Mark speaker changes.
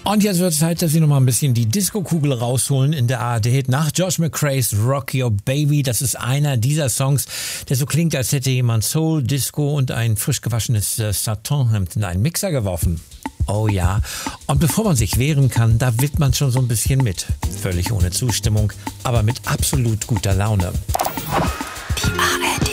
Speaker 1: Und jetzt wird es Zeit, dass Sie noch mal ein bisschen die Disco-Kugel rausholen in der ARD. Nach Josh McRae's Rock Your Baby. Das ist einer dieser Songs, der so klingt, als hätte jemand Soul, Disco und ein frisch gewaschenes Satin-Hemd in einen Mixer geworfen. Oh ja. Und bevor man sich wehren kann, da wippt man schon so ein bisschen mit. Völlig ohne Zustimmung, aber mit absolut guter Laune.
Speaker 2: Die ARD.